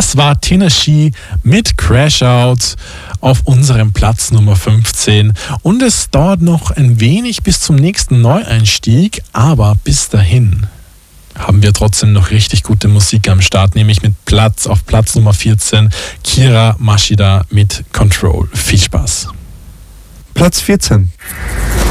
Das war Tennessee mit Crash Out auf unserem Platz Nummer 15. Und es dauert noch ein wenig bis zum nächsten Neueinstieg, aber bis dahin haben wir trotzdem noch richtig gute Musik am Start, nämlich mit auf Platz Nummer 14 Kira Mashida mit Control. Viel Spaß. Platz 14.